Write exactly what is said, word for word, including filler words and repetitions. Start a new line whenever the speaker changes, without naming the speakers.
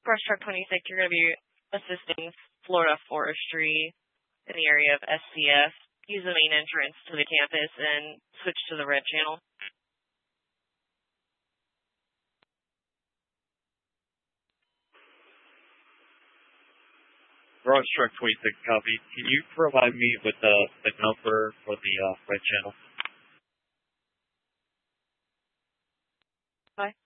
Brush Truck twenty-six, you're going to be assisting Florida Forestry in the area of S C F. Use the main entrance to the campus and switch to the red channel.
Brush Truck twenty-six, copy. Can you provide me with the, the number for the uh, red channel?
Bye.